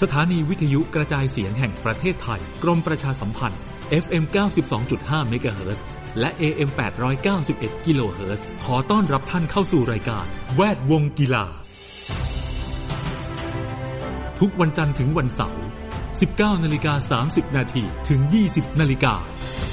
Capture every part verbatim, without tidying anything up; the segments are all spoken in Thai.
สถานีวิทยุกระจายเสียงแห่งประเทศไทยกรมประชาสัมพันธ์ เอฟ เอ็ม เก้าสิบสองจุดห้า เมกะเฮิรตซ์ และ เอ เอ็ม แปดร้อยเก้าสิบเอ็ด กิโลเฮิรตซ์ ขอต้อนรับท่านเข้าสู่รายการแวดวงกีฬาทุกวันจันทร์ถึงวันเสาร์ สิบเก้านาฬิกาสามสิบนาที ถึง ยี่สิบนาฬิกา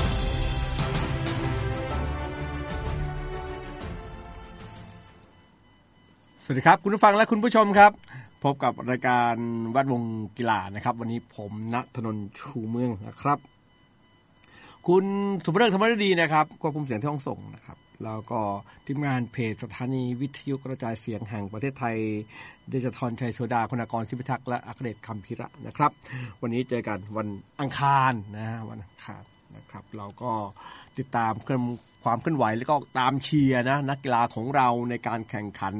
สวัสดีครับคุณผู้ฟังและคุณผู้ชมครับพบกับรายการแวดวงกีฬานะครับวันนี้ผมณธนนท์ชูเมืองนะครับคุณสุภเริกธรรมฤดีนะครับควบคุมเสียงที่ห้องส่งนะครับแล้วก็ทีมงานเพจสถานีวิทยุกระจายเสียงแห่งประเทศไทยเดชธรชัยโสดาคุณากรศิพิทักษ์และอัครเดชคำพิระนะครับวันนี้เจอกันวันอังคารนะวันอังคารนะครับเราก็ติดตามความเคลื่อนไหวแล้วก็ตามเชียร์นะนักกีฬาของเราในการแข่งขัน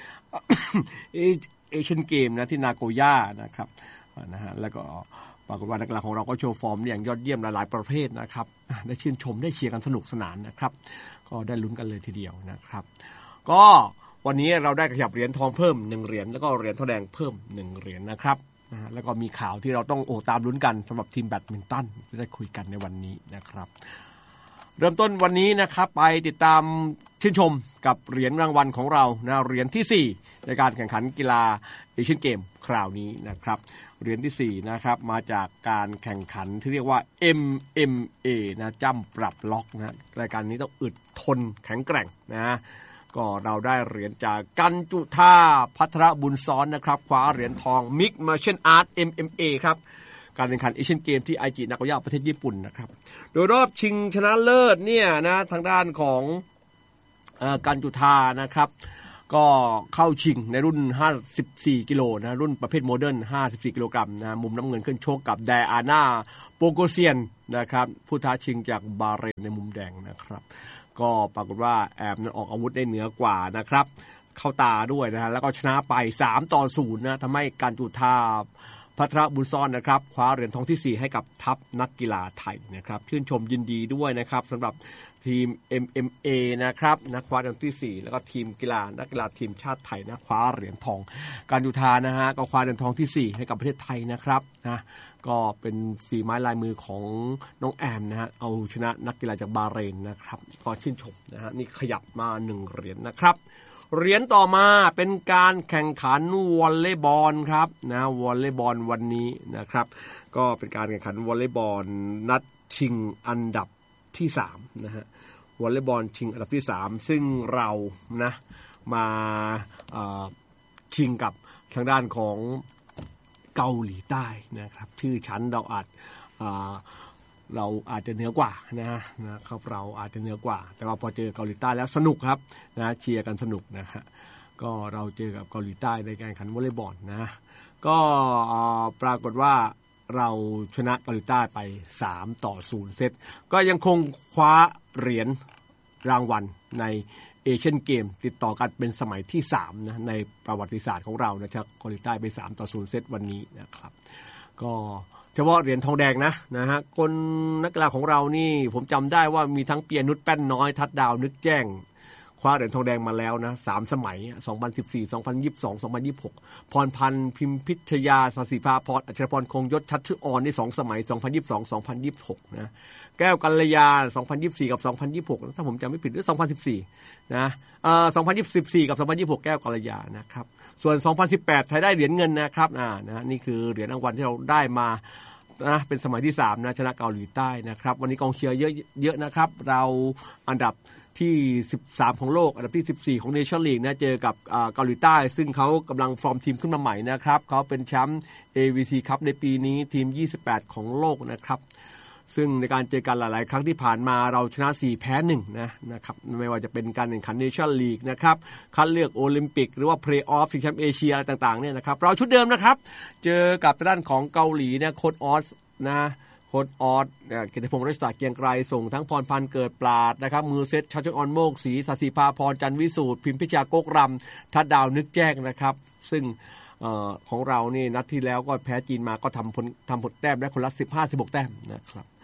เอเชียนเกมนะที่นาโกย่านะครับนะฮะแล้วก็ปรากฏว่านักกีฬาของเราก็โชว์ฟอร์มอย่างยอดเยี่ยมหลายๆประเภทนะครับได้ชื่นชมได้เชียร์กันสนุกสนานนะครับก็ได้ลุ้นกันเลยทีเดียวนะครับก็วันนี้เราได้ขยับเหรียญทองเพิ่มหนึ่งเหรียญแล้วก็เหรียญทองแดงเพิ่มหนึ่งเหรียญนะครับนะฮะแล้วก็มีข่าวที่เราต้องโอ้ตามลุ้นกันสำหรับทีมแบดมินตันจะได้คุยกันในวันนี้นะครับเริ่มต้นวันนี้นะครับไปติดตามชื่นชมกับเหรียญรางวัลของเรานะเหรียญที่สี่ในการแข่งขันกีฬาเอเชียนเกมคราวนี้นะครับเหรียญที่สี่นะครับมาจากการแข่งขันที่เรียกว่า เอ็ม เอ็ม เอ นะจ้ำปรับล็อกนะรายการนี้ต้องอึดทนแข็งแกร่งนะก็เราได้เหรียญจากกันจุธาภัทรบุญซ้อนนะครับคว้าเหรียญทอง Mix Martial Arts เอ็ม เอ็ม เอ ครับการแข่งขันเอเชียนเกมที่ไอจินาโกย่าประเทศญี่ปุ่นนะครับโดยรอบชิงชนะเลิศเนี่ยนะทางด้านของเอ่อกันจุธานะครับก็เข้าชิงในรุ่นห้าสิบสี่กิโลนะรุ่นประเภทโมเดิร์นห้าสิบสี่กิโลกรัมนะมุมน้ำเงินขึ้นชกกับไดอาน่าโปโกเซียนนะครับผู้ท้าชิงจากบาห์เรนในมุมแดงนะครับก็ปรากฏว่าแอบนั้นออกอาวุธได้เหนือกว่านะครับเข้าตาด้วยนะฮะแล้วก็ชนะไปสามต่อศูนย์นะทำให้กันจุธาภัทรบุญซ้อนนะครับคว้าเหรียญทองที่สี่ให้กับทัพนักกีฬาไทยนะครับชื่นชมยินดีด้วยนะครับสำหรับทีม เอ็ม เอ็ม เอ นะครับนะคว้าเหรียญที่สี่แล้วก็ทีมกีฬานักกีฬาทีมชาติไทยนะคว้าเหรียญทองการจุธานะฮะก็คว้าเหรียญทองที่สี่ให้กับประเทศไทยนะครับนะก็เป็นฝีไม้ลายมือของน้องแอมนะฮะเอาชนะนักกีฬาจากบาห์เรนนะครับก็ชื่นชมนะฮะนี่ขยับมาหนึ่งเหรียญนะครับเหรียญต่อมาเป็นการแข่งขันวอลเลย์บอลครับนะวอลเลย์บอลวันนี้นะครับก็เป็นการแข่งขันวอลเลย์บอลนัดชิงอันดับที่สามนะฮะวอลเลย์บอลชิงอันดับที่สามซึ่งเรานะมาชิงกับทางด้านของเกาหลีใต้นะครับชื่อชั้นเราอาจเราอาจจะเหนือกว่านะนะครับเราอาจจะเหนือกว่าแต่ว่าพอเจอเกาหลีใต้แล้วสนุกครับนะเชียร์กันสนุกนะฮะก็เราเจอกับเกาหลีใต้ในการแข่งขันวอลเลย์บอลนะก็ปรากฏว่าเราชนะเกาหลีใต้ไปสามต่อศูนย์เซตก็ยังคงคว้าเหรียญรางวัลในเอเชียนเกมติดต่อกันเป็นสมัยที่สามนะในประวัติศาสตร์ของเรานะครับเกาหลีใต้ไปสามต่อศูนย์เซตวันนี้นะครับก็เฉพาะเหรียญทองแดงนะนะฮะคนนักกีฬาของเรานี่ผมจำได้ว่ามีทั้งเปียนุชแป้นน้อยทัดดาวนึกแจ้งคว้าเหรียญทองแดงมาแล้วนะสามสมัยสองพันสิบสี่ สองพันยี่สิบสอง สองพันยี่สิบหกพรพันธ์พิมพิชยาสศิภาพรอัชรพรคงยศชัดชื่ออ่อนนี่สองสมัยสองพันยี่สิบสอง สองพันยี่สิบหกนะแก้วกัลยาสองพันยี่สิบสี่กับสองพันยี่สิบหกถ้าผมจำไม่ผิดหรือสองพันสิบสี่นะเอ่อสองพันยี่สิบสี่กับสองพันยี่สิบหกแก้วกัลยานะครับส่วนสองพันสิบแปดไทยได้เหรียญเงินนะครับอ่านะนี่คือเหรียญรางวัลที่เราได้มานะเป็นสมัยที่สามนะชนะเกาหลีใต้นะครับวันนี้กองเชียร์เยอะเยอะนะครับเราอันดับที่สิบสามของโลกอันดับที่สิบสี่ของเนชั่นลีกนะเจอกับเกาหลีใต้ซึ่งเขากำลังฟอร์มทีมขึ้นมาใหม่นะครับเขาเป็นแชมป์ เอ วี ซี Cup ในปีนี้ทีมยี่สิบแปดของโลกนะครับซึ่งในการเจอกันหลายๆครั้งที่ผ่านมาเราชนะสี่แพ้หนึ่งนะนะครับไม่ว่าจะเป็นการแข่งขันเนชั่นลีกนะครับคัดเลือกโอลิมปิกหรือว่าเพลย์ออฟชิงแชมป์เอเชียต่างๆเนี่ยนะครับเราชุดเดิมนะครับเจอกับด้านของเกาหลีเนี่ยโค้ชออสนะโค้ชออสเกียรติพงษ์รัชตาเกียงไกรส่งทั้งพรพันธ์เกิดปราดนะครับมือเซตชัชชอนออนโมกศรีสศิภาพรจันทร์วิสูตรพิมพิชยาโกกรำทัดดาวนึกแจ้งนะครับซึ่งเอ่อของเรานี่นัดที่แล้วก็แพ้จีนมาก็ทำผลทำผลแต้มได้คนละสิบห้า สิบหกแต้มนะครับ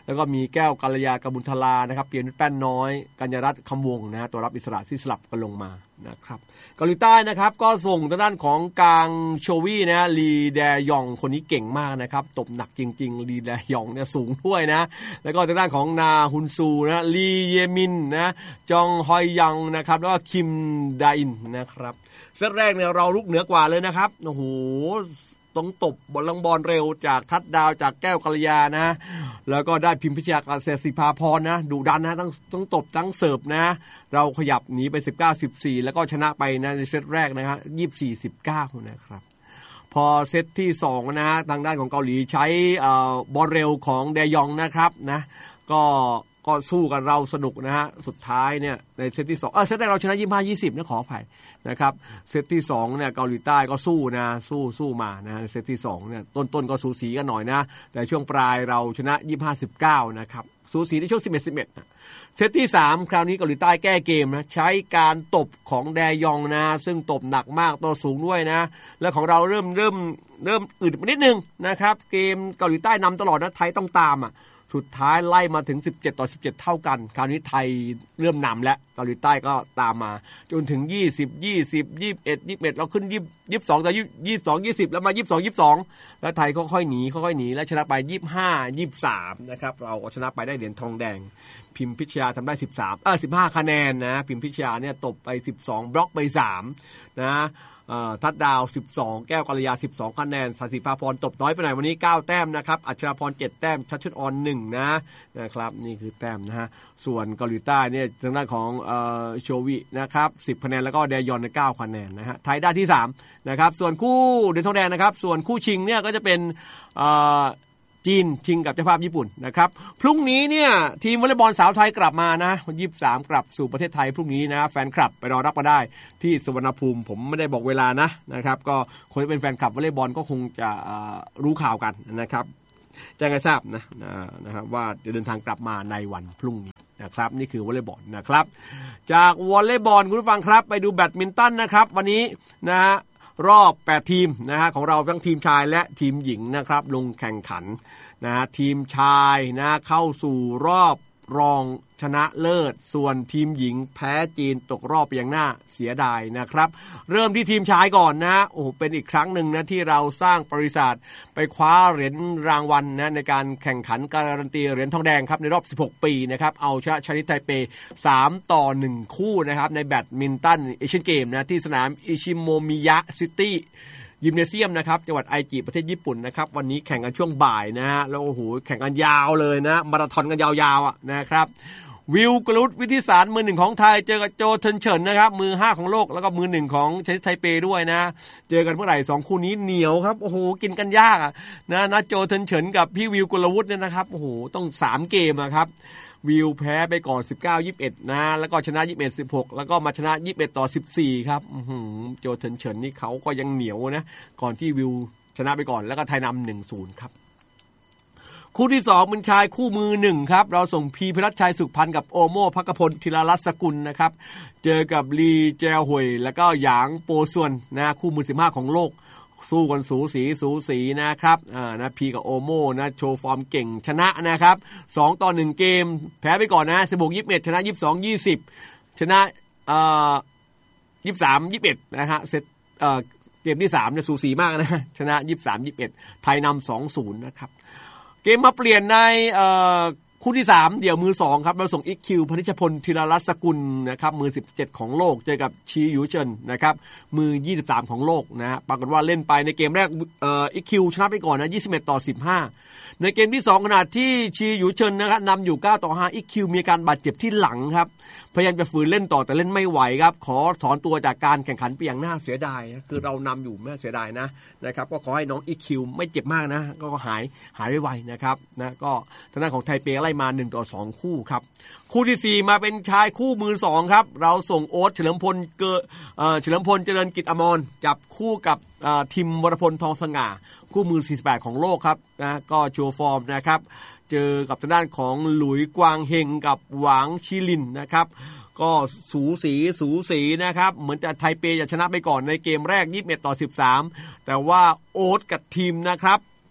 แล้วก็มีแก้วกัลยากบุญทลานะครับเปียนุชแป้นน้อยกัญญรัตน์คำวงนะตัวรับอิสระที่สลับกันลงมานะครับเกาหลีใต้นะครับก็ส่งทางด้านของกางโชวี่นะลีแดยองคนนี้เก่งมากนะครับตบหนักจริงๆลีแดยองเนี่ยสูงด้วยนะแล้วก็ทางด้านของนาฮุนซูนะลีเยมินนะจองฮอยยังนะครับแล้วก็คิมดาอินนะครับเซตแรกเนี่ยเราลุกเหนือกว่าเลยนะครับโอ้โหต้องตบบอลลังบอลเร็วจากทัดดาวจากแก้วกัลยานะแล้วก็ได้พิมพิชยาการเสศิภาพรนะดุดันนะทั้งทั้งตบทั้งเสิร์ฟนะเราขยับหนีไป สิบเก้าสิบสี่ แล้วก็ชนะไปนะในเซตแรกนะฮะ ยี่สิบสี่ สิบเก้า นะครับพอเซตที่สองนะฮะทางด้านของเกาหลีใช้เอ่อบอลเร็วของแดยองนะครับนะก็ก็สู้กันเราสนุกนะฮะสุดท้ายเนี่ยในเซตที่สองเออเซตแรกเราชนะยี่สิบห้า ยี่สิบนะขออภัยนะครับเซตที่สองเนี่ยเกาหลีใต้ก็สู้นะสู้สู้มานะเซตที่สองเนี่ยต้นๆก็สูสีกันหน่อยนะแต่ช่วงปลายเราชนะยี่สิบห้า สิบเก้านะครับสูสีในช่วงสิบเอ็ด สิบเอ็ดนะเซตที่สามคราวนี้เกาหลีใต้แก้เกมนะใช้การตบของแดยองนะซึ่งตบหนักมากตัวสูงด้วยนะแล้วของเราเริ่มเริ่มเริ่มอึดนิดนึงนะครับเกมเกาหลีใต้นำตลอดนะไทยต้องตามอ่ะสุดท้ายไล่มาถึงสิบเจ็ดต่อสิบเจ็ดเท่ากันคราวนี้ไทยเริ่มนำแล้วเกาหลีใต้ก็ตามมาจนถึงยี่สิบ ยี่สิบ ยี่สิบเอ็ด ยี่สิบเอ็ดเราขึ้นยี่สิบสองต่อยี่สิบสอง ยี่สิบแล้วมายี่สิบสอง ยี่สิบสองแล้วไทยค่อยๆหนีค่อยๆหนีแล้วชนะไปยี่สิบห้า ยี่สิบสามนะครับเราก็ชนะไปได้เหรียญทองแดงพิมพิชยาทำได้สิบสามเออสิบห้าคะแนนนะพิมพิชยาเนี่ยตบไปสิบสองบล็อกไปสามนะเอ่อทัดดาวสิบสองแก้วกัลยาสิบสองคะแนนสศิภาพรตบน้อยไปหน่อยวันนี้เก้าแต้มนะครับอัชราพรเจ็ดแต้มชัชชุดออนหนึ่งนะนะครับนี่คือแต้มนะฮะส่วนเกาหลีใต้เนี่ยทางด้านของเอ่อโชวินะครับสิบคะแนนแล้วก็แดยอนเก้าคะแนนนะฮะไทยได้ที่สามนะครับส่วนคู่เหรียญทองแดงนะครับส่วนคู่ชิงเนี่ยก็จะเป็นเอ่อจีนชิงกับเจ้าภาพญี่ปุ่นนะครับพรุ่งนี้เนี่ยทีมวอลเลย์บอลสาวไทยกลับมานะวันยี่สิบสามกลับสู่ประเทศไทยพรุ่งนี้นะแฟนคลับไปรอรับก็ได้ที่สุวรรณภูมิผมไม่ได้บอกเวลานะนะครับก็คนที่เป็นแฟนคลับวอลเลย์บอลก็คงจะรู้ข่าวกันนะครับแจ้งให้ทราบนะนะครับว่าจะเดินทางกลับมาในวันพรุ่งนี้นะครับนี่คือวอลเลย์บอลนะครับจากวอลเลย์บอลคุณผู้ฟังครับไปดูแบดมินตันนะครับวันนี้นะฮะรอบแปดทีมนะฮะของเราทั้งทีมชายและทีมหญิงนะครับลงแข่งขันนะฮะทีมชายนะเข้าสู่รอบรองชนะเลิศส่วนทีมหญิงแพ้จีนตกรอบไปอย่างน่าเสียดายนะครับเริ่มที่ทีมชายก่อนนะโอ้โหเป็นอีกครั้งหนึ่งนะที่เราสร้างประวัติศาสตร์ไปคว้าเหรียญรางวัลนะในการแข่งขันการันตีเหรียญทองแดงครับในรอบสิบหกปีนะครับเอาชนะชนิดไทเปสามต่อหนึ่งคู่นะครับในแบดมินตันเอเชียนเกมนะที่สนามอิชิโมมิยะซิตี้ยิมเนเซียมนะครับจังหวัดไอจิประเทศญี่ปุ่นนะครับวันนี้แข่งกันช่วงบ่ายนะฮะแล้วโอ้โหแข่งกันยาวเลยนะมาราธอนกันยาวๆอ่ะนะครับวิวกรุตวิทิสารมือหนึ่งของไทยเจอกับโจเทินเฉินนะครับมือห้าของโลกแล้วก็มือหนึ่งของชนิดไทเปด้วยนะเจอกันเมื่อไหร่สองคู่นี้เหนียวครับโอ้โหกินกันยากอ่ะนะนะโจเทินเฉินกับพี่วิวกุลวุฒิเนี่ยนะครับโอ้โหต้องสามเกมอ่ะครับวิวแพ้ไปก่อนสิบเก้า ยี่สิบเอ็ดนะแล้วก็ชนะยี่สิบเอ็ด สิบหกแล้วก็มาชนะยี่สิบเอ็ดต่อสิบสี่ครับอื้อหือโจเทินเฉินนี่เขาก็ยังเหนียวนะก่อนที่วิวชนะไปก่อนแล้วก็ไทยนำ หนึ่งศูนย์ ครับคู่ที่สองเป็นชายคู่มือหนึ่งครับเราส่งพีพิรัชชัยสุขพันธ์กับโอโม่ภักพลธีรรัตน์สกุลนะครับเจอกับลีเจลหวยแล้วก็หยางโปส่วนนะคู่มือสิบห้าของโลกสู้กันสูสีสูสีนะครับอ่านะพีกับโอโม่นะโชว์ฟอร์มเก่งชนะนะครับสองต่อหนึ่งเกมแพ้ไปก่อนนะสิบหก ยี่สิบเอ็ดชนะยี่สิบสอง ยี่สิบชนะเอ่อยี่สิบสาม ยี่สิบเอ็ดนะฮะเซตเอ่อเกมที่สามเนี่ยสูสีมากนะชนะยี่สิบสาม ยี่สิบเอ็ดไทยนำ สองศูนย์ นะครับเกมมาเปลี่ยนในเอ่อคู่ที่สามเดี่ยวมือสองครับเราส่ง อี คิว พนิชพลธีรรัตน์สกุลนะครับมือสิบเจ็ดของโลกเจอกับชีหยูเจินนะครับมือยี่สิบสามของโลกนะฮะปรากฏว่าเล่นไปในเกมแรกเอ่อ อี คิว ชนะไปก่อนนะยี่สิบเอ็ดต่อสิบห้าในเกมที่สองขณะที่ชีหยูเจินนะครับนำอยู่เก้าต่อห้า อี คิว มีอาการบาดเจ็บที่หลังครับพยายามจะฝืนเล่นต่อแต่เล่นไม่ไหวครับขอถอนตัวจากการแข่งขันไปอย่างน่าเสียดายคือเรานำอยู่น่าเสียดายนะนะครับก็ขอให้น้อง อี คิว ไม่เจ็บมากนะก็หายหายไวๆนะครับนะก็ทางด้านของไทเปไล่มาหนึ่งต่อสองคู่ครับคู่ที่สี่มาเป็นชายคู่มือสองครับเราส่งโอ๊ตเฉลิมพลเกอเอ่อเฉลิมพลเจริญกิจอมรจับคู่กับเอ่อทิมวรพลทองสง่าคู่มือสี่สิบแปดของโลกครับนะก็โชว์ฟอร์มนะครับเจอกับทางด้านของหลุยกวางเฮงกับหวางชิลินนะครับก็สูสีสูสีนะครับเหมือนจะไทเปจะชนะไปก่อนในเกมแรกยี่สิบเอ็ดต่อสิบสามแต่ว่าโอ๊ตกับทีมนะครับ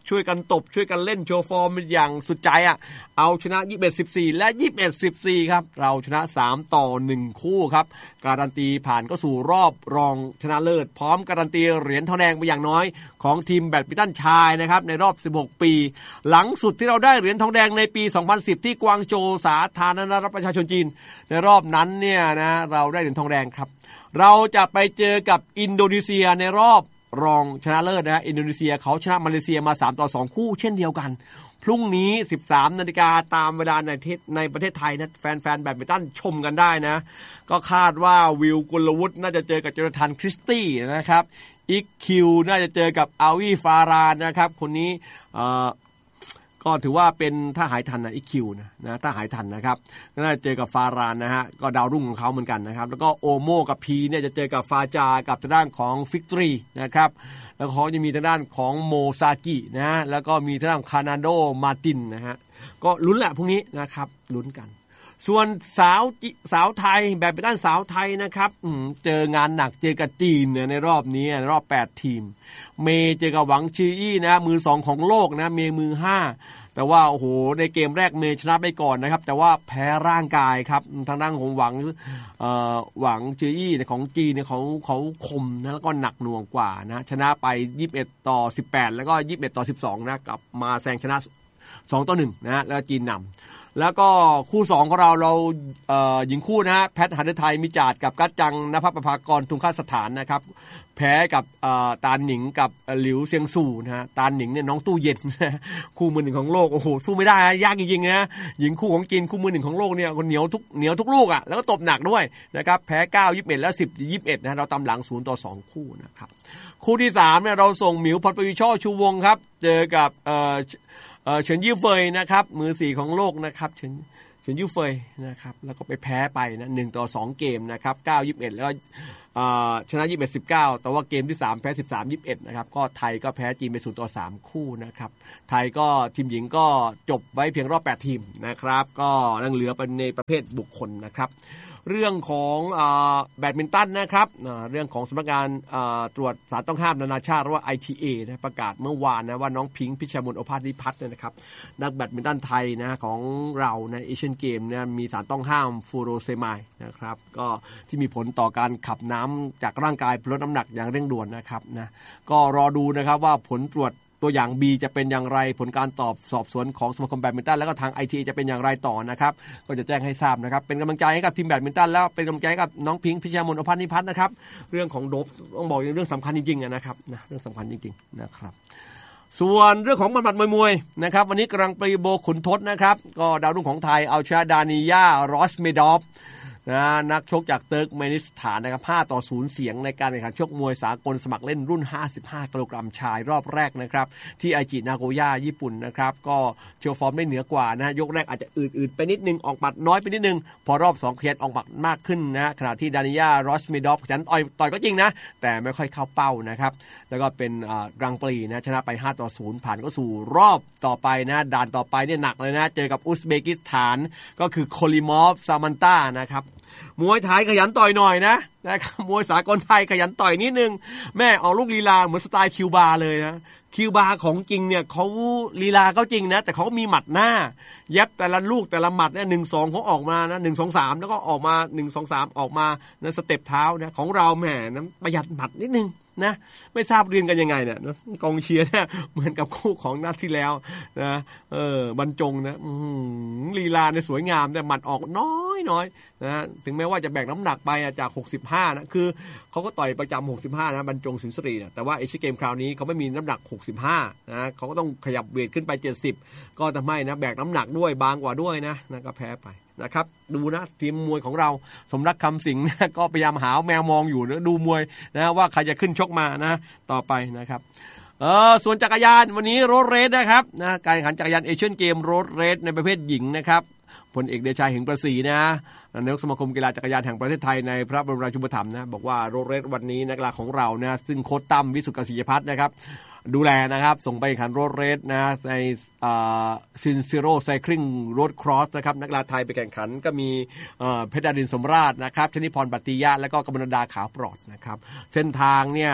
ช่วยกันตบช่วยกันเล่นโชว์ฟอร์มอย่างสุดใจอ่ะเอาชนะยี่สิบเอ็ด สิบสี่และยี่สิบเอ็ด สิบสี่ครับเราชนะสามต่อหนึ่งคู่ครับการันตีผ่านก็สู่รอบรองชนะเลิศพร้อมการันตีเหรียญทองแดงไปอย่างน้อยของทีมแบดมินตันชายนะครับในรอบสิบหกปีหลังสุดที่เราได้เหรียญทองแดงในปีสองพันสิบที่กวางโจวสาธารณรัฐประชาชนจีนในรอบนั้นเนี่ยนะเราได้เหรียญทองแดงครับเราจะไปเจอกับอินโดนีเซียในรอบรองชนะเลิศนะฮะอินโดนีเซียเขาชนะมาเลเซียมาสามต่อสองคู่เช่นเดียวกันพรุ่งนี้ สิบสามนาฬิกา นตามเวลาในประเทศในประเทศไทยนะแฟนๆแบดมินตันชมกันได้นะก็คาดว่าวิลกุลวุฒิน่าจะเจอกับโจนาธานคริสตี้นะครับอีกคิวน่าจะเจอกับอาวีฟารานนะครับคนนี้เอ่อก็ถือว่าเป็นถ้าหายทันนะอีคิวนะนะถ้าหายทันนะครับน่าจะเจอกับฟารานนะฮะก็ดาวรุ่งของเขาเหมือนกันนะครับแล้วก็โอโมกับพีเนี่ยจะเจอกับฟาจากับทางด้านของฟิกตรีนะครับแล้วเขาจะมีทางด้านของโมซากินะแล้วก็มีทางด้านคานาโดมาตินนะฮะก็ลุ้นแหละพวกนี้นะครับลุ้นกันส่วนสาวสาวไทยแบบเป็นด้านสาวไทยนะครับเจองานหนักเจอกับจีนในรอบนี้รอบแปดทีมเมย์เจอกับหวังชีอี้นะมือสองของโลกนะเมย์มือห้าแต่ว่าโอ้โหในเกมแรกเมย์ชนะไปก่อนนะครับแต่ว่าแพ้ร่างกายครับทางด้านของหวังเอ่อหวังชีอี้ของจีนเนี่ยเขาเขาคมนะแล้วก็หนักหน่วงกว่านะชนะไปยี่สิบเอ็ดต่อสิบแปดแล้วก็ยี่สิบเอ็ดต่อสิบสองนะกลับมาแซงชนะสองต่อหนึ่งนะแล้วจีนนำแล้วก็คู่สองของเราเราเอ่อหญิงคู่นะฮะแพทหันไทยมีจาดกับกัจจังนภประภากรทุงคสถานนะครับแพ้กับเอ่อตานหนิงกับหลิวเซียงสู่นะฮะตานหนิงเนี่ยน้องตู้เย็นคู่มือหนึ่งของโลกโอ้โหสู้ไม่ได้นะยากจริงๆนะหญิงคู่ของจีนคู่มือหนึ่งของโลกเนี่ยคนเหนียวทุกเหนียวทุกลูกอ่ะแล้วก็ตบหนักด้วยนะครับแพ้เก้า ยี่สิบเอ็ดแล้วสิบ ยี่สิบเอ็ดนะเราตามหลังศูนย์ต่อสองคู่นะครับคู่ที่สามเนี่ยเราส่งหมิวพรปวีช่อชูวงศ์ครับเจอกับเอ่อเอ่อเฉินยี่เฟยนะครับมือสี่ของโลกนะครับเฉินเฉินยี่เฟยนะครับแล้วก็ไปแพ้ไปนะหนึ่งต่อสองเกมนะครับเก้า ยี่สิบเอ็ดแล้วก็เอ่อชนะยี่สิบเอ็ด สิบเก้าแต่ว่าเกมที่สามแพ้สิบสาม ยี่สิบเอ็ดนะครับก็ไทยก็แพ้จีนไปศูนย์ต่อสามคู่นะครับไทยก็ทีมหญิงก็จบไว้เพียงรอบแปดทีมนะครับก็ยังเหลือเป็นในประเภทบุคคลนะครับเรื่องของเอ่อแบดมินตันนะครับเรื่องของสำนักงานเอ่อตรวจสารต้องห้ามนานาชาติหรือว่า ไอ ที เอ นะประกาศเมื่อวานนะว่าน้องพิงค์พิชมนต์โอภาสนิพัฒน์เนี่ยนะครับนักแบดมินตันไทยนะของเราในเอเชียนเกมเนี่ยมีสารต้องห้ามฟูโรเซมายนะครับก็ที่มีผลต่อการขับน้ำจากร่างกายลดน้ำหนักอย่างเร่งด่วนนะครับนะก็รอดูนะครับว่าผลตรวจตัวอย่าง B จะเป็นอย่างไรผลการตอบสอบสวนของสมาคมแบดมินตันแล้วก็ทาง ไอ ที เอ จะเป็นอย่างไรต่อนะครับก็จะแจ้งให้ทราบนะครับเป็นกำลังใจให้กับทีมแบดมินตันแล้วเป็นกำลังใจให้กับน้องพิงค์พิชมนต์โอภาสนิพัฒน์นะครับเรื่องของโดปต้องบอกเรื่องสำคัญจริงๆนะครับนะเรื่องสำคัญจริงๆนะครับส่วนเรื่องของหมัดมวยๆนะครับวันนี้กำลังปรีโบขุนทศนะครับก็ดาวรุ่งของไทยเอาชนะดานิยารอสเมดอฟนะนักชกจากเติร์กเมนิสถานนะครับห้าต่อศูนย์เสียงในการแข่งขันชกมวยสากลสมัครเล่นรุ่นห้าสิบห้ากิโลกรัมชายรอบแรกนะครับที่ไอจินาโกย่าญี่ปุ่นนะครับก็โชว์ฟอร์มได้เหนือกว่านะยกแรกอาจจะอืดๆไปนิดนึงออกหมัดน้อยไปนิดนึงพอรอบสองเพียนออกหมัดมากขึ้นนะขณะที่ดานิยารอสเมดอฟฉันต่อยต่อยก็จริงนะแต่ไม่ค่อยเข้าเป้านะครับแล้วก็เป็นกรังปรีนะชนะไปห้าต่อศูนย์ผ่านก็สู่รอบต่อไปนะด่านต่อไปเนี่ยหนักเลยนะเจอกับอุซเบกิสถานก็คือโคลิมอฟซามันต้านะครับมวยไทยขยันต่อยหน่อยนะนะครับมวยสากลไทยขยันต่อยนิดนึงแม่ออกลูกลีลาเหมือนสไตล์คิวบาเลยนะคิวบาของจริงเนี่ยเขาลีลาเขาจริงนะแต่เขาก็มีหมัดหน้าเย็บแต่ละลูกแต่ละหมัดเนี่ยหนึ่งสองเขาออกมานะหนึ่งสองสามแล้วก็ออกมาหนึ่งสองสามออกมานะสเต็ปเท้านะของเราแหมนะประหยัดหมัดนิดนึงนะไม่ทราบเรียนกันยังไงเนี่ยกองเชียร์เนี่ยเหมือนกับคู่ของนัดที่แล้วนะเออบรรจงนะลีลาในสวยงามแต่หมัดออกน้อยน้อยนะถึงแม้ว่าจะแบ่งน้ำหนักไปจากหกสิบห้านะคือเขาก็ต่อยประจำหกสิบห้านะบรรจงสินสรีนะแต่ว่าเอเชียนเกมคราวนี้เขาไม่มีน้ำหนักหกสิบห้านะเขาก็ต้องขยับเวทขึ้นไปเจ็ดสิบก็ทำให้นะแบกน้ำหนักด้วยบางกว่าด้วยนะนะก็แพ้ไปนะครับดูนะทีมมวยของเราสมรักคำสิงห์นะก็พยายามหาแมวมองอยู่นะดูมวยนะว่าใครจะขึ้นชกมานะต่อไปนะครับเออส่วนจักรยานวันนี้โรดเรสนะครับนะการแข่งขันจักรยานเอเชียนเกมโรดเรสในประเภทหญิงนะครับพลเอกเดชาเหงประศรีนะนายกสมาคมกีฬาจักรยานแห่งประเทศไทยในพระบรมราชูปถัมภ์นะบอกว่าโรดเรสวันนี้นักกีฬาของเรานะซึ่งโค้ชตั้มวิสุทธิ์กศิยพัฒน์นะครับดูแลนะครับส่งไปแข่งขันโรดเรสนะในซินซิโร่ไซคลิงโรดครอสนะครับนักกีฬาไทยไปแข่งขันก็มีเพชรดาดินสมราชนะครับชนิพรบัตติยะและก็กมลดาขาวปลอดนะครับเส้นทางเนี่ย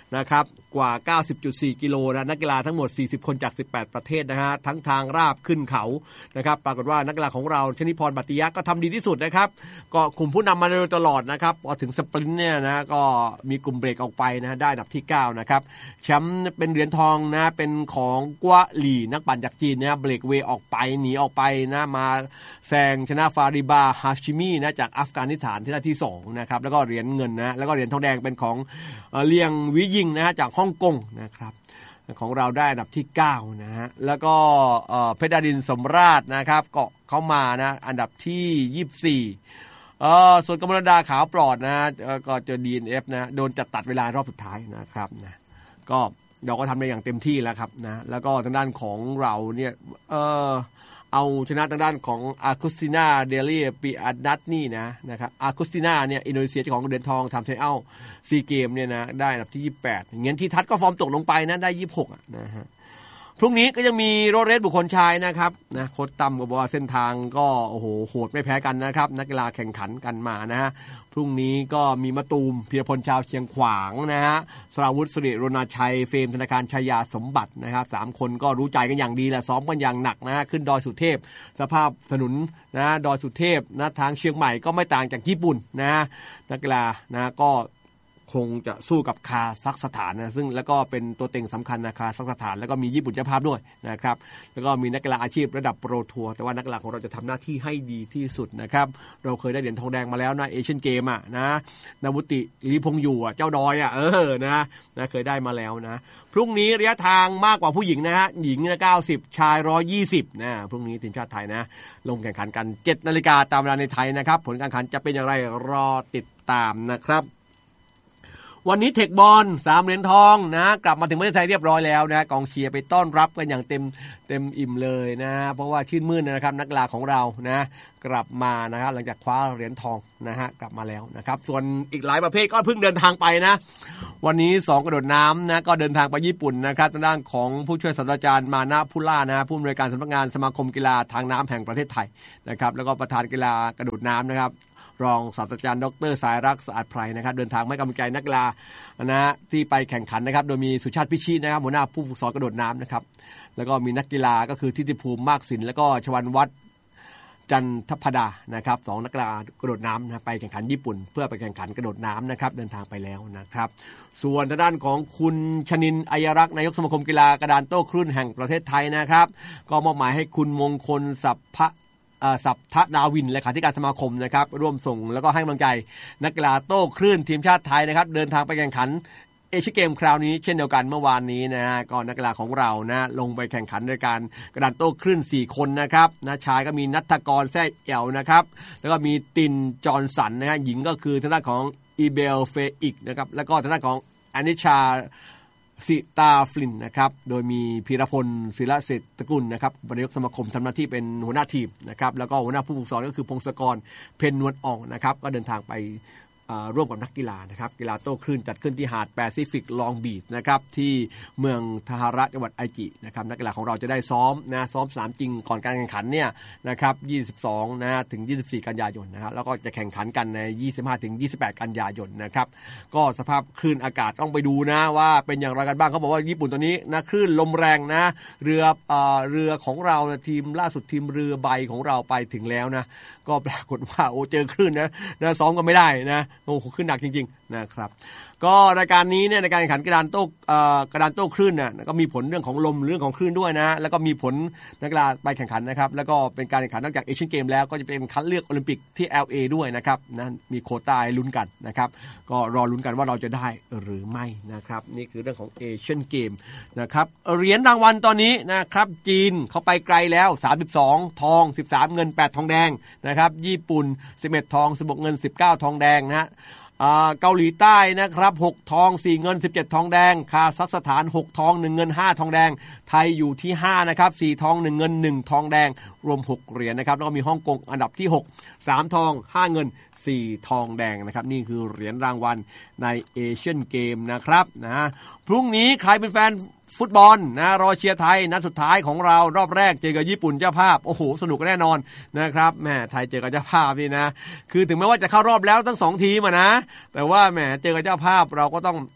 นะครับกว่า เก้าสิบจุดสี่ กิโลนะนักกีฬาทั้งหมดสี่สิบคนจากสิบแปดประเทศนะฮะทั้งทางราบขึ้นเขานะครับปรากฏว่านักกีฬาของเราชนิพรบัตติยะก็ทำดีที่สุดนะครับก็กลุ่มผู้นำมาโดยตลอดนะครับพอถึงสปรินต์เนี่ยนะก็มีกลุ่มเบรกออกไปนะได้อันดับที่เก้านะครับแชมป์เป็นเหรียญทองนะเป็นของกัวหลี่นักปั่นจากจีนนะเบรกเวย์ออกไปหนีออกไปนะมาแซงชนะฟาริบาฮาชิมีนะจากอัฟกานิสถานที่ได้ที่สองนะครับแล้วก็เหรียญเงินนะแล้วก็เหรียญทองแดงเป็นของเอ่อเลียงวิยิงนะฮะจากฮ่องกงนะครับของเราได้อันดับที่เก้านะฮะแล้วก็เอ่อเพชรดาดินสมราชนะครับก็เข้ามานะอันดับที่ยี่สิบสี่เอ่อส่วนกมลดาขาวปลอดนะก็เจอ ดี เอ็น เอฟ นะโดนจัดตัดเวลารอบสุดท้ายนะครับนะก็เราก็ทำได้อย่างเต็มที่แล้วครับนะแล้วก็ทางด้านของเราเนี่ยเอ่อเอาชนะทางด้านของอาคุสตินาเดลีปีอานัทนี่นะนะครับอาคุสตินาเนี่ยอินโดนีเซียเจ้าของเหรียญทองทำไทอัลซีเกมเนี่ยนะได้อันดับที่ยี่สิบแปดเงี้ยที่ทัดก็ฟอร์มตกลงไปนะได้ยี่สิบหกอ่ะนะฮะพรุ่งนี้ก็ยังมีโรดเรสบุคคลชายนะครับนะโค้ชตั้มก็บอกว่าเส้นทางก็โอ้โหโหดไม่แพ้กันนะครับนักกีฬาแข่งขันกันมานะฮะพรุ่งนี้ก็มีมะตูมพีรพลชาวเชียงขวางนะฮะสราวุธสิริรณชัยเฟรมธนาคารชัยยาสมบัตินะครับสามคนก็รู้ใจกันอย่างดีแหละซ้อมกันอย่างหนักนะฮะขึ้นดอยสุเทพสภาพถนนนะดอยสุเทพนะทางเชียงใหม่ก็ไม่ต่างจากญี่ปุ่นนะนักกีฬานะก็คงจะสู้กับคาซัคสถานนะซึ่งแล้วก็เป็นตัวเต็งสำคัญนะคาซัคสถานแล้วก็มีญี่ปุ่นเจ้าภาพด้วยนะครับแล้วก็มีนักกีฬาอาชีพระดับโปรทัวร์แต่ว่านักกีฬาของเราจะทำหน้าที่ให้ดีที่สุดนะครับเราเคยได้เหรียญทองแดงมาแล้วนะเอเชียนเกมอ่ะนะนาวุติลีพงอยู่อ่ะเจ้าดอยอ่ะเออนะนะเคยได้มาแล้วนะพรุ่งนี้ระยะทางมากกว่าผู้หญิงนะฮะหญิงนะเก้าสิบชายหนึ่งร้อยยี่สิบนะพรุ่งนี้ทีมชาติไทยนะลงแข่งขันกัน เจ็ดนาฬิกา นตามเวลาในไทยนะครับผลการแข่งขันจะเป็นอย่างไรรอติดตามนะครับวันนี้เทคบอลสามเหรียญทองนะกลับมาถึงประเทศไทยเรียบร้อยแล้วนะกองเชียร์ไปต้อนรับกันอย่างเต็มเต็มอิ่มเลยนะเพราะว่าชื่นมื่นนะครับนักกีฬาของเรานะกลับมานะครับหลังจากคว้าเหรียญทองนะฮะกลับมาแล้วนะครับส่วนอีกหลายประเภทก็เพิ่งเดินทางไปนะวันนี้สองกระโดดน้ำนะก็เดินทางไปญี่ปุ่นนะครับทางด้านของผู้ช่วยศาสตราจารย์มานะพุล่านะผู้อำนวยการสำนักงานสมาคมกีฬาทางน้ำแห่งประเทศไทยนะครับแล้วก็ประธานกีฬากระโดดน้ำนะครับรองศาสตราจารย์ดรสายรักษ์สะอาดไพรนะครับเดินทางให้กำลังใจนักกีฬานะฮะที่ไปแข่งขันนะครับโดยมีสุชาติพิชิตนะครับหัวหน้าผู้ฝึกสอนกระโดดน้ำนะครับแล้วก็มีนักกีฬาก็คือทิติภูมิมากสินแล้วก็ชวันวัฒน์จันทพดานะครับสองนักกีฬากระโดดน้ำนะไปแข่งขันญี่ปุ่นเพื่อไปแข่งขันกระโดดน้ำนะครับเดินทางไปแล้วนะครับส่วนทางด้านของคุณชนินทร์อัยรักษ์นายกสมาคมกีฬากระดานโต้คลื่นแห่งประเทศไทยนะครับก็มอบหมายให้คุณมงคลสัพพะสัพทนาวินเลขาธิการสมาคมนะครับร่วมส่งแล้วก็ให้กำลังใจนักกีฬาโต้คลื่นทีมชาติไทยนะครับเดินทางไปแข่งขันเอเชียนเกมคราวนี้เช่นเดียวกันเมื่อวานนี้นะฮะก็นักกีฬาของเรานะลงไปแข่งขันในการกระดานโต้คลื่นสี่คนนะครับนะชายก็มีณัฐกรแซ่เอี่ยวนะครับแล้วก็มีตินจอห์นสันนะฮะหญิงก็คือทางด้านของอีเบลเฟอิกนะครับแล้วก็ทางด้านของอนิชาสิตาฟลินนะครับโดยมีพีรพลศิลเศรษฐกุลนะครับนายกสมาคมทำหน้าที่เป็นหัวหน้าทีมนะครับแล้วก็หัวหน้าผู้ฝึกสอนก็คือพงศกรเพ็ญนวลอ่องนะครับก็เดินทางไปร่วมกับนักกีฬานะครับกีฬาโต้คลื่นจัดขึ้นที่หาดแปซิฟิกลองบีชนะครับที่เมืองทาฮาระจังหวัดไอจินะครับนักกีฬาของเราจะได้ซ้อมนะซ้อมสนามจริงก่อนการแข่งขันเนี่ยนะครับยี่สิบสองนะถึงยี่สิบสี่กันยายนนะครับแล้วก็จะแข่งขันกันในยี่สิบห้าถึงยี่สิบแปดกันยายนนะครับก็สภาพคลื่นอากาศต้องไปดูนะว่าเป็นอย่างไรกันบ้างเขาบอกว่าญี่ปุ่นตอนนี้นะคลื่นลมแรงนะเรือเอ่อเรือของเราทีมล่าสุดทีมเรือใบของเราไปถึงแล้วนะก็ปรากฏว่าโอ้เจอคลื่นนะนะซ้อมก็ไม่ได้นะโอ้โหขึ้นหนักจริงๆนะครับก็รายการนี้เนี่ยในการแข่งขันกระดานโต้เอ่อกระดานโต้คลื่นน่ะก็มีผลเรื่องของลมเรื่องของคลื่นด้วยนะแล้วก็มีผลนักกีฬาไปแข่งขันนะครับแล้วก็เป็นการแข่งขันนอกจากเอเชียนเกมแล้วก็จะเป็นคัดเลือกโอลิมปิกที่ แอล เอ ด้วยนะครับนะมีโควต้าให้ลุ้นกันนะครับก็รอลุ้นกันว่าเราจะได้หรือไม่นะครับนี่คือเรื่องของเอเชียนเกมนะครับเหรียญรางวัลตอนนี้นะครับจีนเขาไปไกลแล้วสามสิบสองทองสิบสามเงินแปดทองแดงนะครับญี่ปุ่นสิบเอ็ดทองสิบหกเงินสิบเก้าทองแดงนะฮะเกาหลีใต้นะครับหกทองสี่เงินสิบเจ็ดทองแดงคาซัคสถานหกทองหนึ่งเงินห้าทองแดงไทยอยู่ที่ห้านะครับสี่ทองหนึ่งเงินหนึ่งทองแดงรวมหกเหรียญนะครับแล้วก็มีฮ่องกงอันดับที่หก สามทองห้าเงินสี่ทองแดงนะครับนี่คือเหรียญรางวัลในเอเชียนเกมนะครับนะพรุ่งนี้ใครเป็นแฟนฟุตบอลนะรอเชียร์ไทยนัดสุดท้ายของเรารอบแรกเจอกับญี่ปุ่นเจ้าภาพโอ้โหสนุกแน่นอนนะครับแหมไทยเจอกับเจ้าภาพนี่นะคือถึงแม้ว่าจะเข้ารอบแล้วทั้งสองทีมอ่ะนะแต่ว่าแหมเจอกับเจ้าภาพเราก็ต้องนะ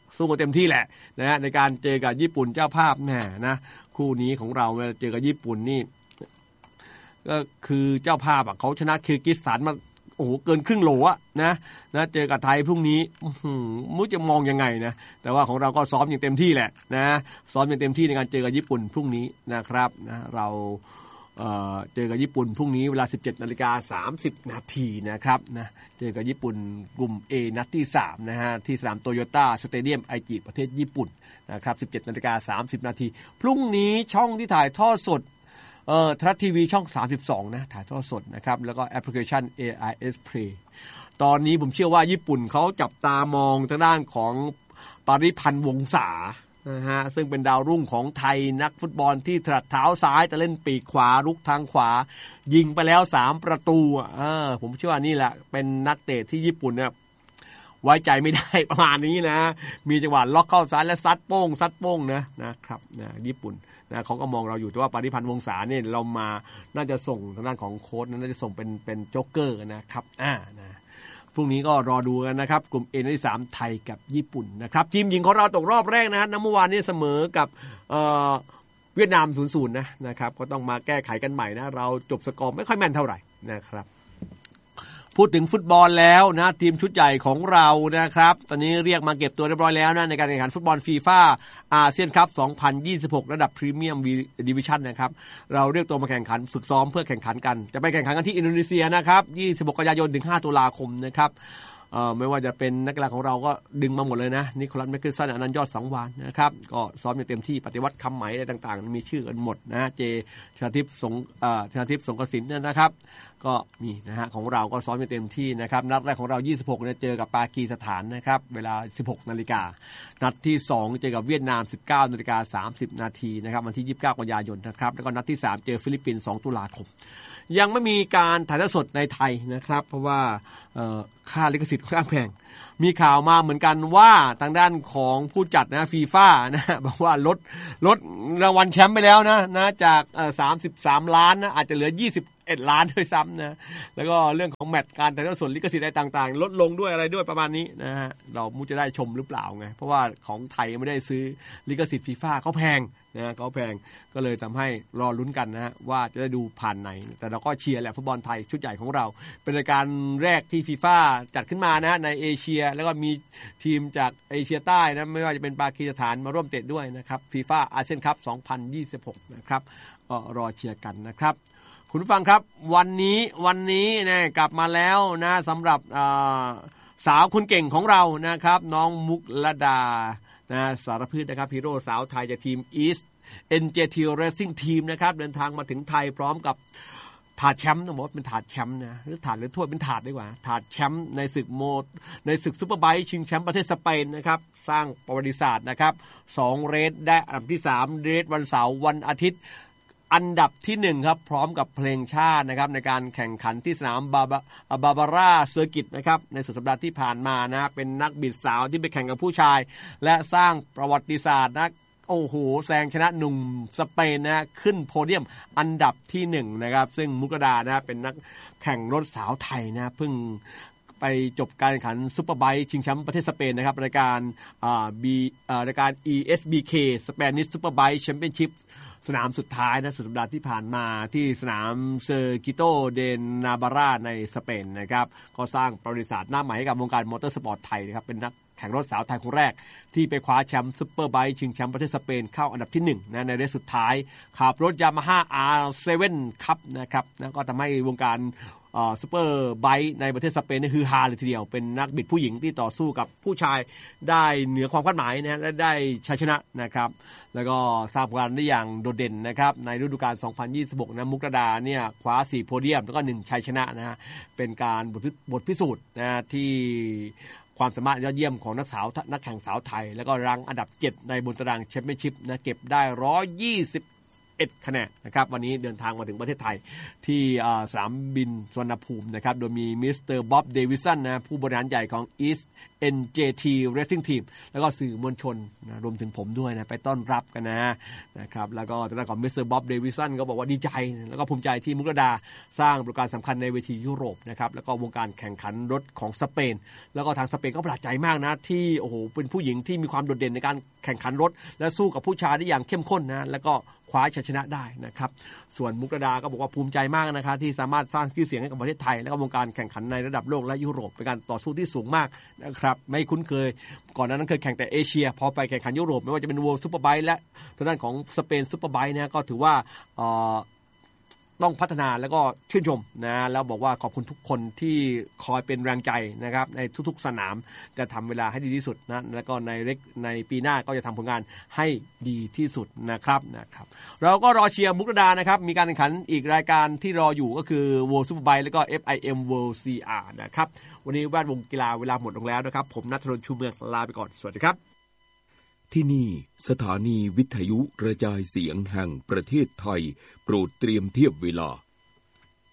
สู้กันเต็มที่แหละนะฮะในการเจอกับญี่ปุ่นเจ้าภาพแหมนะคู่นี้ของเราเจอกับญี่ปุ่นนี่ก็คือเจ้าภาพอ่ะเขาชนะคิร์กิสถานมาโอ้โหเกินครึ่งโหลอ่ะนะนะเจอกับไทยพรุ่งนี้มุ้จะมองยังไงนะแต่ว่าของเราก็ซ้อมอย่างเต็มที่แหละนะซ้อมอย่างเต็มที่ในการเจอกับญี่ปุ่นพรุ่งนี้นะครับนะเราเอ่อเจอกับญี่ปุ่นพรุ่งนี้เวลา สิบเจ็ดนาฬิกาสามสิบนาทีนะครับนะเจอกับญี่ปุ่นกลุ่ม A นัดที่สามนะฮะที่สนามโตโยต้าสเตเดียมไอจิประเทศญี่ปุ่นนะครับ สิบเจ็ดนาฬิกาสามสิบนาทีพรุ่งนี้ช่องที่ถ่ายทอดสดเอ่อไทยรัฐทีวีช่องสามสิบสองนะถ่ายทอดสดนะครับแล้วก็แอปพลิเคชัน เอ ไอ เอส Play ตอนนี้ผมเชื่อว่าญี่ปุ่นเขาจับตามองทางด้านของปริพันธ์วงศานะฮะซึ่งเป็นดาวรุ่งของไทยนักฟุตบอลที่ถนัดเท้าซ้ายแต่เล่นปีกขวารุกทางขวายิงไปแล้วสามประตูเออผมเชื่อว่านี่แหละเป็นนักเตะที่ญี่ปุ่นเนี่ยไว้ใจไม่ได้ประมาณนี้นะมีจังหวะล็อกเข้าซ้ายและซัดโป้งซัดโป้งนะนะครับนะญี่ปุ่นนะเขาก็มองเราอยู่แต่ว่าปริพันธ์วงศาเนี่ยเรามาน่าจะส่งทางด้านของโค้ชน่าจะส่งเป็นเป็นโจ๊กเกอร์นะครับอ่านะพรุ่งนี้ก็รอดูกันนะครับกลุ่ม A ที่สามไทยกับญี่ปุ่นนะครับทีมหญิงของเราตกรอบแรกนะเมื่อวานนี้เสมอกับเอ่อเวียดนาม ศูนย์ศูนย์ นะนะครับก็ต้องมาแก้ไขกันใหม่นะเราจบสกอร์ไม่ค่อยแม่นเท่าไหร่นะครับพูดถึงฟุตบอลแล้วนะทีมชุดใหญ่ของเรานะครับตอนนี้เรียกมาเก็บตัวเรียบร้อยแล้วนะในการแข่งขันฟุตบอลฟีฟ่าอาเซียนคัพสองพันยี่สิบหกระดับพรีเมียมดิวิชั่นนะครับเราเรียกตัวมาแข่งขันฝึกซ้อมเพื่อแข่งขันกันจะไปแข่งขันกันที่อินโดนีเซียนะครับยี่สิบหกกันยายนถึงห้าตุลาคมนะครับเอ่อไม่ว่าจะเป็นนักกีฬาของเราก็ดึงมาหมดเลยนะนิโคลัสแมคคินสันอนันต์ยอดสังวานนะครับก็ซ้อมอย่างเต็มที่ปฏิวัติคำไหมอะไรต่างๆมีชื่อกันหมดนะเจชนาทิพย์สงเอ่อชนาทิพย์สงกสินเนี่ยนะครับก็นี่นะฮะของเราก็ซ้อมอย่างเต็มที่นะครับนัดแรกของเรายี่สิบหกเนี่ยเจอกับปากีสถานนะครับเวลา สิบหกนาฬิกานัดที่สองเจอกับเวียดนาม สิบเก้านาฬิกาสามสิบนาทีนะครับวันที่ยี่สิบเก้ากันยายนนะครับแล้วก็นัดที่สามเจอฟิลิปปินส์สองตุลาคมยังไม่มีการถ่ายทอดสดในไทยนะครับเพราะว่าค่าลิขสิทธิ์ค่อนข้างแพงมีข่าวมาเหมือนกันว่าทางด้านของผู้จัดนะฟีฟ่านะบอกว่าลดลดรางวัลแชมป์ไปแล้วนะนะจากเอ่อสามสิบสามล้านนะอาจจะเหลือยี่สิบเอ็ดล้านด้วยซ้ำนะแล้วก็เรื่องของแมตช์การถ่ายทอดสดลิขสิทธิ์อะไรต่างๆลดลงด้วยอะไรด้วยประมาณนี้นะฮะเรามูจะได้ชมหรือเปล่าไงเพราะว่าของไทยไม่ได้ซื้อลิขสิทธิ์ฟีฟ่าเขาแพงนะเขาแพงก็เลยทำให้รอลุ้นกันนะฮะว่าจะได้ดูผ่านไหนแต่เราก็เชียร์แหละฟุตบอลไทยชุดใหญ่ของเราเป็นรายการแรกที่ฟีฟ่าจัดขึ้นมานะในเอเชียแล้วก็มีทีมจากเอเชียใต้นะไม่ว่าจะเป็นปากีสถานมาร่วมเตะด้วยนะครับฟีฟ่าอาเซียนคัพสองพันยี่สิบหกนะครับก็รอเชียร์กันนะครับคุณผู้ฟังครับวันนี้วันนี้นะกลับมาแล้วนะสำหรับสาวคนเก่งของเรานะครับน้องมุกลดานะสารพืชนะครับฮีโร่สาวไทยจากทีม East เอ็น เจ ที Racing Team นะครับเดินทางมาถึงไทยพร้อมกับถาดแชมป์ต้องบอกว่าเป็นถาดแชมป์นะหรือถาดหรือถ้วยเป็นถาดดีกว่าถาดแชมป์ในศึกโมดในศึกซุปเปอร์ไบค์ชิงแชมป์ประเทศสเปนนะครับสร้างประวัติศาสตร์นะครับสองเรสได้อันดับที่สามเรสวันเสาร์วันอาทิตย์อันดับที่หนึ่งครับพร้อมกับเพลงชาตินะครับในการแข่งขันที่สนามบาบาบาบาร่าเซอร์กิตนะครับในสุดสัปดาห์ที่ผ่านมานะเป็นนักบิดสาวที่ไปแข่งกับผู้ชายและสร้างประวัติศาสตร์นะโอ้โหแซงชนะหนุ่มสเปนนะขึ้นโพเดียมอันดับที่หนึ่งนะครับซึ่งมุกดานะเป็นนักแข่งรถสาวไทยนะเพิ่งไปจบการแข่งขันซุปเปอร์ไบค์ชิงแชมป์ประเทศสเปนนะครับรายการอ่าบีอ่ารายการ อี เอส บี เค Spanish Superbike Championshipสนามสุดท้ายนะสุดสัปดาห์ที่ผ่านมาที่สนามเซอร์กิโตเดนนาบาร่าในสเปนนะครับก็สร้างประวัติศาสตร์หน้าใหม่ให้กับวงการมอเตอร์สปอร์ตไทยนะครับเป็นนักแข่งรถสาวไทยคนแรกที่ไปคว้าแชมป์ซุปเปอร์ไบค์ชิงแชมป์ประเทศสเปนเข้าอันดับที่หนึ่งนะในเรสสุดท้ายขับรถ Yamaha อาร์ เซเว่น Cup นะครับนะก็ทำให้วงการซุปเปอร์ไบค์ในประเทศสเปนนี่ฮือฮาเลยทีเดียวเป็นนักบิดผู้หญิงที่ต่อสู้กับผู้ชายได้เหนือความคาดหมายนะและได้ชัยชนะนะครับแล้วก็สร้างผลงานได้อย่างโดดเด่นนะครับในฤดูกาลสองพันยี่สิบหกนะมุกดาเนี่ยคว้าสี่โพเดียมแล้วก็หนึ่งชัยชนะนะฮะเป็นการบทบทพิสูจน์นะที่ความสามารถยอดเยี่ยมของนักสาวนักแข่งสาวไทยแล้วก็รังอันดับเจ็ดในบนตารางแชมเปี้ยนชิพนะเก็บได้หนึ่งร้อยยี่สิบเอ็ดคะแนนนะครับวันนี้เดินทางมาถึงประเทศไทยที่สนามบินสุวรรณภูมินะครับโดยมีมิสเตอร์บ๊อบเดวิสันนะผู้บริหารใหญ่ของ East เอ็น เจ ที Racing Team แล้วก็สื่อมวลชนนะรวมถึงผมด้วยนะไปต้อนรับกันนะนะครับแล้วก็ทางด้านของมิสเตอร์บ๊อบเดวิสันก็บอกว่าดีใจแล้วก็ภูมิใจที่มุกดาสร้างประสบการณ์สำคัญในเวทียุโรปนะครับแล้วก็วงการแข่งขันรถของสเปนแล้วก็ทางสเปนก็ประหลาดใจมากนะที่โอ้โหเป็นผู้หญิงที่มีความโดดเด่นในการแข่งขันรถและสู้กับผู้ชายได้อย่างเข้มข้นนะแล้วก็คว้าชัยชนะได้นะครับส่วนมุกดาก็บอกว่าภูมิใจมากนะครับที่สามารถสร้างชื่อเสียงให้กับประเทศไทยและก็วงการแข่งขันในระดับโลกและยุโรปเป็นการต่อสู้ที่สูงมากนะครับไม่คุ้นเคยก่อนหน้านั้นเคยแข่งแต่เอเชียพอไปแข่งขันยุโรปไม่ว่าจะเป็น World Superbike และทางด้านของสเปน Superbike นะก็ถือว่าเอ่อต้องพัฒนาแล้วก็ชื่นชมนะแล้วบอกว่าขอบคุณทุกคนที่คอยเป็นแรงใจนะครับในทุกๆสนามจะทำเวลาให้ดีที่สุดนะแล้วก็ในเล็กในปีหน้าก็จะทำผลงานให้ดีที่สุดนะครับนะครับเราก็รอเชียร์มุกดานะครับมีการแข่งขันอีกรายการที่รออยู่ก็คือ World Superbike แล้วก็ เอฟ ไอ เอ็ม World ซี อาร์ นะครับวันนี้แวดวงกีฬาเวลาหมดลงแล้วนะครับผมณัฐรนชูเมืองลาไปก่อนสวัสดีครับที่นี่สถานีวิทยุกระจายเสียงแห่งประเทศไทยโปรดเตรียมเทียบเวลา